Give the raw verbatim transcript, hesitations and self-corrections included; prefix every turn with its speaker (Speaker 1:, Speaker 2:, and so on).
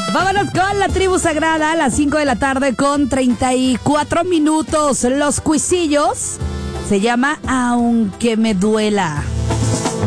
Speaker 1: Vámonos con la tribu sagrada a las cinco de la tarde con treinta y cuatro minutos. Los cuisillos se llama Aunque me duela.